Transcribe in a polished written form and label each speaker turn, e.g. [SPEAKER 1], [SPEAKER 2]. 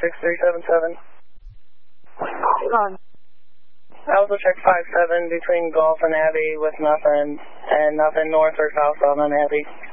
[SPEAKER 1] 6377.
[SPEAKER 2] Gone.
[SPEAKER 1] Also check 57 between Gulf and Abbey with nothing, and nothing north or south on Abbey.